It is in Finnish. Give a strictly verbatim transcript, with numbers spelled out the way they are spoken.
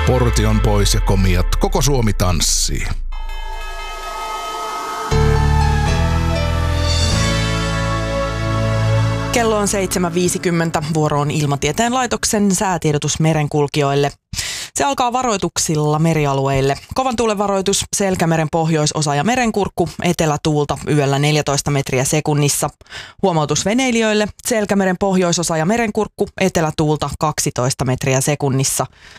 Porti on pois ja komiat, koko Suomi tanssii. Kello on seitsemän viisikymmentä. Vuoro on Ilmatieteen laitoksen säätiedotus merenkulkijoille. Se alkaa varoituksilla merialueille. Kovan tuulen varoitus Selkämeren pohjoisosa ja merenkurkku, etelätuulta yöllä neljätoista metriä sekunnissa. Huomautus veneilijöille Selkämeren pohjoisosa ja merenkurkku, etelätuulta kaksitoista metriä sekunnissa.